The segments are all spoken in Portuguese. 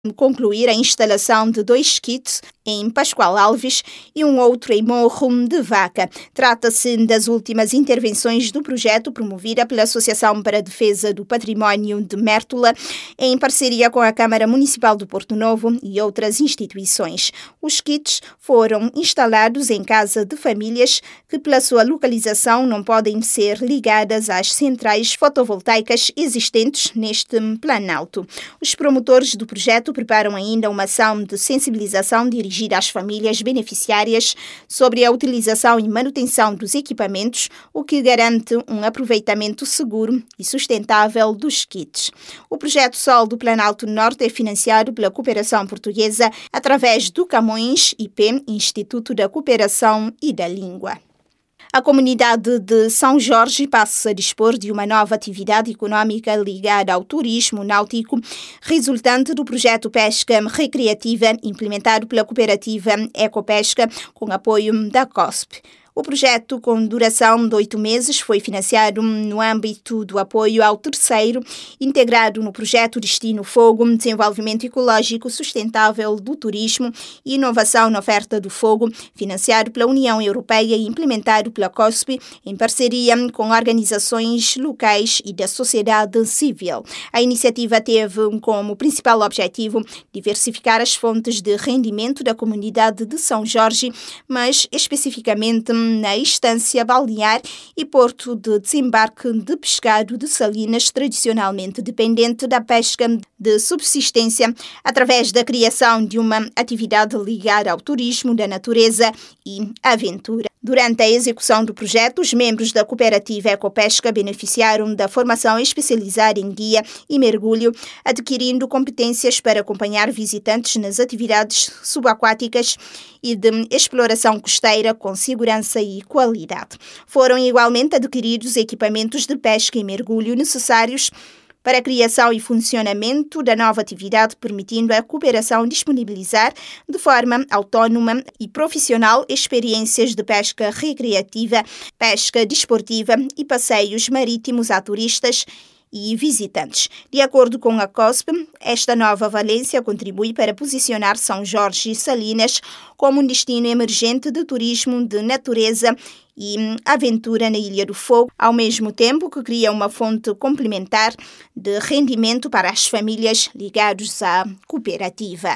concluir a instalação de 2 kits em Pascoal Alves e um outro em Morro de Vaca. Trata-se das últimas intervenções do projeto promovida pela Associação para a Defesa do Património de Mértola, em parceria com a Câmara Municipal do Porto Novo e outras instituições. Os kits foram instalados em casa de famílias que, pela sua localização, não podem ser ligadas às centrais fotovoltaicas existentes neste planalto. Os promotores do projeto preparam ainda uma ação de sensibilização dirigida às famílias beneficiárias sobre a utilização e manutenção dos equipamentos, o que garante um aproveitamento seguro e sustentável dos kits. O projeto Sol do Planalto Norte é financiado pela Cooperação Portuguesa através do Camões IP, Instituto da Cooperação e da Língua. A comunidade de São Jorge passa a dispor de uma nova atividade econômica ligada ao turismo náutico, resultante do projeto Pesca Recreativa implementado pela cooperativa Ecopesca com apoio da COSP. O projeto, com duração de 8 meses, foi financiado no âmbito do apoio ao terceiro, integrado no projeto Destino Fogo, Desenvolvimento Ecológico Sustentável do Turismo e Inovação na Oferta do Fogo, financiado pela União Europeia e implementado pela COSP, em parceria com organizações locais e da sociedade civil. A iniciativa teve como principal objetivo diversificar as fontes de rendimento da comunidade de São Jorge, mas especificamente na estância balnear e porto de desembarque de pescado de Salinas, tradicionalmente dependente da pesca de subsistência, através da criação de uma atividade ligada ao turismo da natureza e aventura. Durante a execução do projeto, os membros da cooperativa Ecopesca beneficiaram da formação especializada em guia e mergulho, adquirindo competências para acompanhar visitantes nas atividades subaquáticas e de exploração costeira com segurança e qualidade. Foram igualmente adquiridos equipamentos de pesca e mergulho necessários para a criação e funcionamento da nova atividade, permitindo à cooperação disponibilizar de forma autónoma e profissional experiências de pesca recreativa, pesca desportiva e passeios marítimos a turistas e visitantes. De acordo com a COSP, esta nova valência contribui para posicionar São Jorge e Salinas como um destino emergente de turismo de natureza e aventura na Ilha do Fogo, ao mesmo tempo que cria uma fonte complementar de rendimento para as famílias ligadas à cooperativa.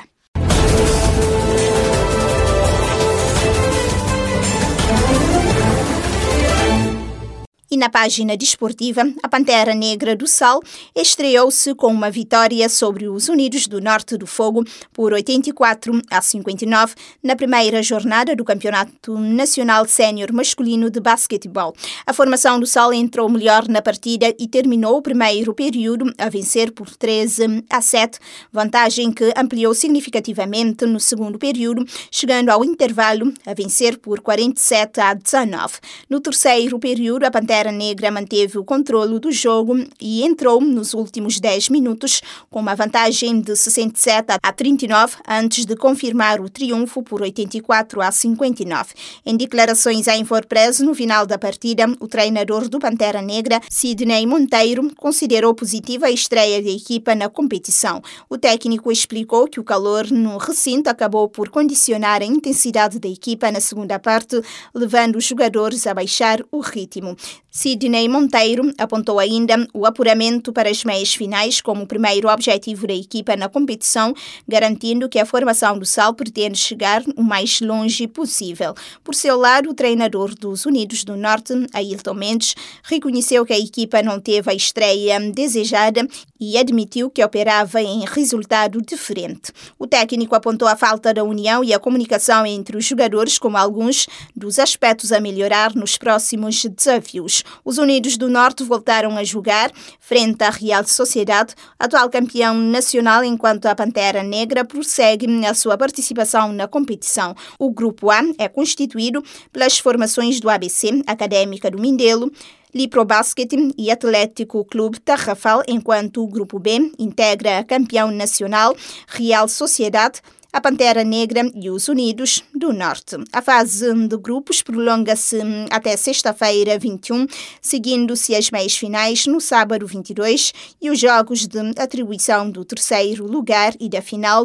E na página desportiva, a Pantera Negra do Sal estreou-se com uma vitória sobre os Unidos do Norte do Fogo por 84-59 na primeira jornada do Campeonato Nacional Sénior Masculino de Basquetebol. A formação do Sal entrou melhor na partida e terminou o primeiro período a vencer por 13-7, vantagem que ampliou significativamente no segundo período, chegando ao intervalo a vencer por 47-19. No terceiro período, a Pantera Negra manteve o controle do jogo e entrou nos últimos 10 minutos com uma vantagem de 67-39 antes de confirmar o triunfo por 84-59. Em declarações à Infopress no final da partida, o treinador do Pantera Negra, Sidney Monteiro, considerou positiva a estreia da equipa na competição. O técnico explicou que o calor no recinto acabou por condicionar a intensidade da equipa na segunda parte, levando os jogadores a baixar o ritmo. Sidney Monteiro apontou ainda o apuramento para as meias finais como o primeiro objetivo da equipa na competição, garantindo que a formação do Sal pretende chegar o mais longe possível. Por seu lado, o treinador dos Unidos do Norte, Ailton Mendes, reconheceu que a equipa não teve a estreia desejada e admitiu que operava em resultado diferente. O técnico apontou a falta da união e a comunicação entre os jogadores como alguns dos aspectos a melhorar nos próximos desafios. Os Unidos do Norte voltaram a jogar frente à Real Sociedade, atual campeão nacional, enquanto a Pantera Negra prossegue a sua participação na competição. O Grupo A é constituído pelas formações do ABC, Académica do Mindelo, Liprobasket e Atlético Clube Tarrafal, enquanto o Grupo B integra a campeão nacional, Real Sociedade, a Pantera Negra e os Unidos do Norte. A fase de grupos prolonga-se até sexta-feira 21, seguindo-se as meias finais no sábado 22 e os jogos de atribuição do terceiro lugar e da final